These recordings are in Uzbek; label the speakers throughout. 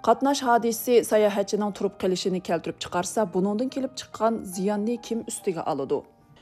Speaker 1: Qatnash hodisi sayohatchining turib qilishini keltirib chiqarsa, buningdan kelib chiqqan ziyonni kim ustiga oladi?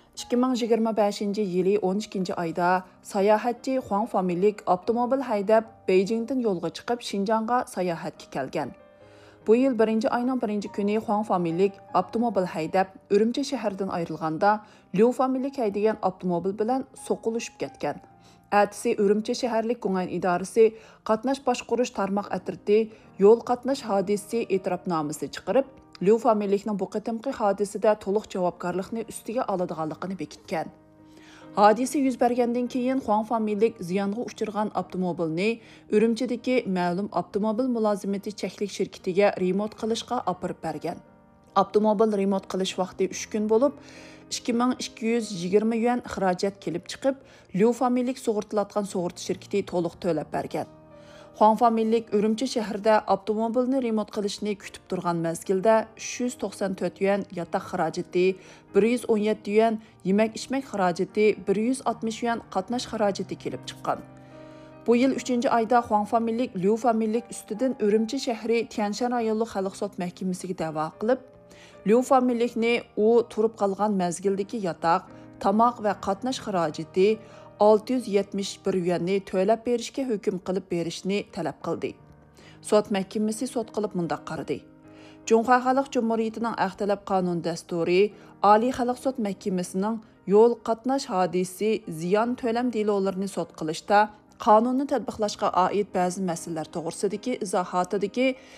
Speaker 1: 2025 yili 12 oyda sayohatchi Huang Famillik avtomobil haydab Beijingdan yo'lga chiqib Xinjiangga sayohatga kelgan. Bu yil 1-oyning 1-kuni Huang Famillik avtomobil haydab Urumchi shahridan ayrilganda Liu Famillik haydagan avtomobil bilan so'qilishib ketgan. Әтісі Үрімчі шәһәрлік көңән идарысы қатнаш башқұрыш тармақ әтірді yol қатнаш hadisi etirafnamesi çıqırıb, Liu familikning bu qitimqi hadisida to'liq javobgarlikni ustiga oladiganligini bekitgan. Hadisi yuz bergandan keyin Huang familik ziyonga uchirgan avtomobilni Urumchidagi ma'lum avtomobil mulozimati cheklik shirkatiga remont qilishga olib bergan. Avtomobil remont qilish vaqti 3 kun bo'lib, 2220 yuan xarajat kelib chiqib, Liu familik sug'urtilatgan sug'urta shirkati to'liq to'lab bergan. Huang familik Urumchi shahrida avtomobilni remont qilishni kutib turgan mezgilda 394 yuan yotoq xarajati, 117 yuan yemak-ichmak xarajati, 160 yuan qatnash xarajati kelib chiqqan. Bu yil 3-oyda Huang familik Liu familik ustidan Urumchi shahri Tianshan rayonlik xalq sud mahkamasiga da'vo qilib, Liu familikni u turib qolgan mezgildagi yotoq, tamoq va qatnash xarajati 671 yuanni to'lab berishga hukm qilib berishni talab qildi. Sud mahkamasi sud qilib mundaq qaradi. Junxo Xalq Jumhuriyatining Aqtalab qonun dasturi Oliy xalq sud mahkamasining yo'l qatnash hodisi ziyon to'lam delolarini sud qilishda qonunni tatbiqlashga oid ba'zi masalalar to'g'risidagi izohotidagi